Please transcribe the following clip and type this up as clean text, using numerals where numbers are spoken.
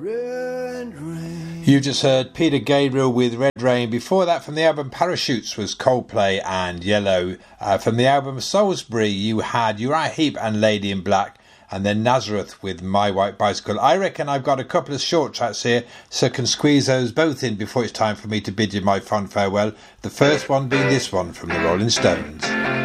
Red Rain. You just heard Peter Gabriel with Red Rain. Before that, from the album Parachutes, was Coldplay and Yellow. From the album Salisbury, you had Uriah Heep and Lady in Black. And then Nazareth with My White Bicycle. I reckon I've got a couple of short tracks here, so can squeeze those both in before it's time for me to bid you my fond farewell. The first one being this one from the Rolling Stones.